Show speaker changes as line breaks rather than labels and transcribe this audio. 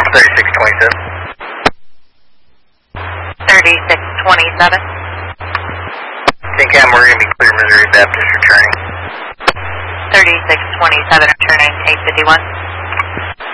3627.
3627.
Cam, we're going to be clear, Missouri Baptist returning.
3627 returning 851.